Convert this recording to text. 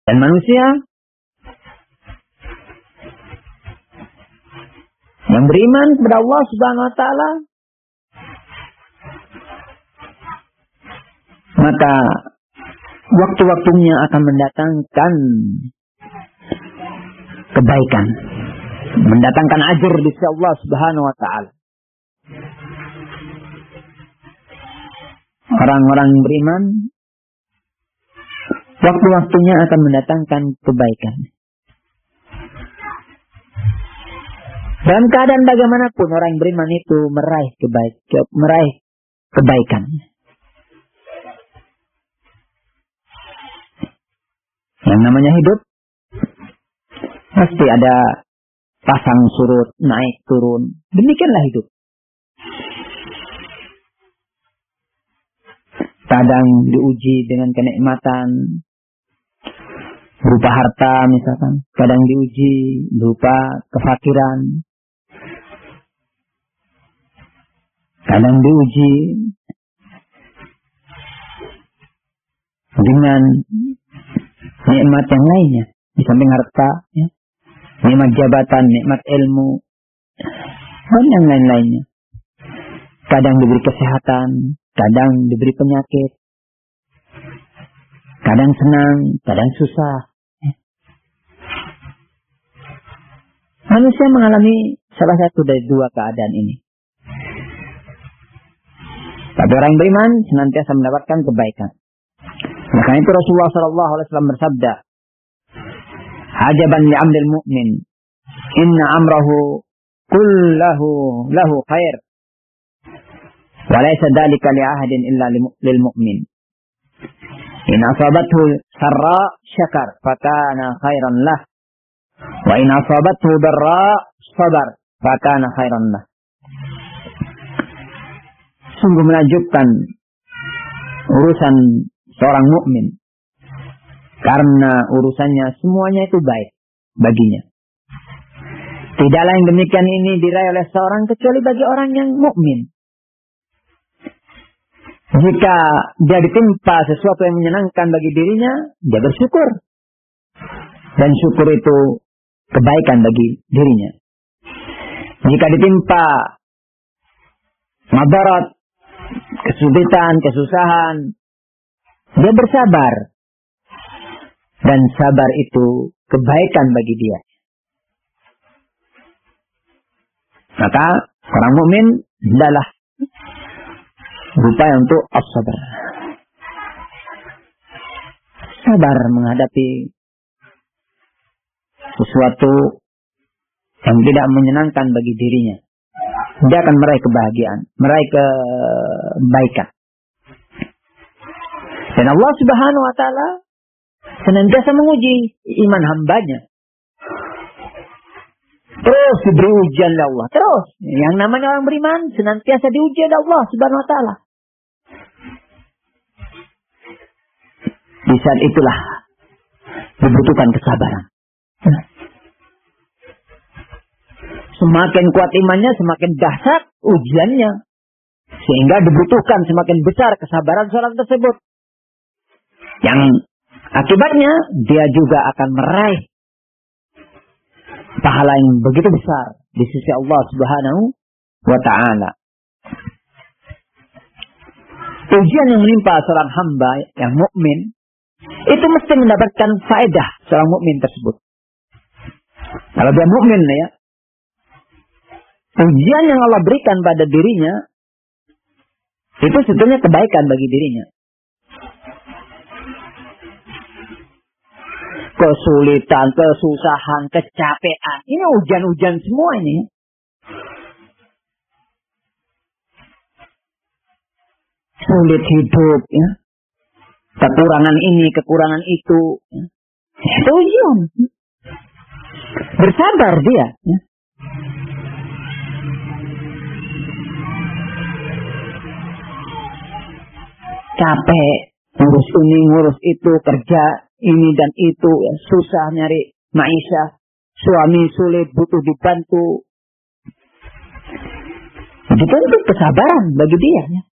Dan manusia yang beriman kepada Allah Subhanahu wa taala, maka waktu-waktunya akan mendatangkan kebaikan, mendatangkan ajr di sisi Allah Subhanahu wa taala. Orang-orang beriman waktu-waktunya akan mendatangkan kebaikan. Dalam keadaan bagaimanapun orang beriman itu meraih kebaikan. Yang namanya hidup pasti ada pasang surut, naik turun. Demikianlah hidup. Kadang diuji dengan kenikmatan berupa harta misalkan, kadang diuji berupa kefakiran, kadang diuji dengan nikmat yang lainnya, di samping harta, ya, nikmat jabatan, nikmat ilmu, dan yang lain-lainnya. Kadang diberi kesehatan, kadang diberi penyakit, kadang senang, kadang susah. Manusia mengalami salah satu dari dua keadaan ini. Tapi orang beriman senantiasa mendapatkan kebaikan. Maka itu Rasulullah SAW bersabda, "Ajaban li amril mu'min, inna amrahu kullahu lahu khair. Walaysa dhalika li ahadin illa lil mu'min. In asabathu sarra syakar, fakana khairan lah. Wa in asabathu darra sabar, fakana khairan lah." Sungguh menakjubkan urusan seorang mukmin, karena urusannya semuanya itu baik baginya. Tidaklah yang demikian ini diraih oleh seorang kecuali bagi orang yang mukmin. Jika dia ditimpa sesuatu yang menyenangkan bagi dirinya, dia bersyukur. Dan syukur itu kebaikan bagi dirinya. Jika ditimpa madarat, kesulitan, kesusahan, dia bersabar. Dan sabar itu kebaikan bagi dia. Maka orang mukmin hendaklah berupaya untuk as-sabar. Sabar menghadapi sesuatu yang tidak menyenangkan bagi dirinya. Dia akan meraih kebahagiaan, meraih kebaikan. Dan Allah Subhanahu wa taala senantiasa menguji iman hambanya. Terus diberi ujian oleh Allah. Terus. Yang namanya orang beriman senantiasa diuji oleh Allah Subhanahu wa taala. Di saat itulah dibutuhkan kesabaran. Semakin kuat imannya, semakin dahsyat ujiannya. Sehingga dibutuhkan semakin besar kesabaran seorang tersebut. Yang akibatnya dia juga akan meraih pahala yang begitu besar di sisi Allah Subhanahu wa taala. Ujian yang menimpa seorang hamba yang mukmin itu mesti mendapatkan faedah seorang mukmin tersebut. Kalau dia mukmin ya, ujian yang Allah berikan pada dirinya itu sebetulnya kebaikan bagi dirinya. Kesulitan, kesusahan, kecapean, ini ujian-ujian semua ini. Sulit hidup, ya. Kekurangan ini, kekurangan itu. Ya. Itu ujian. Bersabar dia. Ya. Capek, ngurus ini, ngurus itu, kerja ini dan itu, ya. Susah nyari maisha. Suami sulit, butuh dibantu. Itu kesabaran bagi dia. Ya.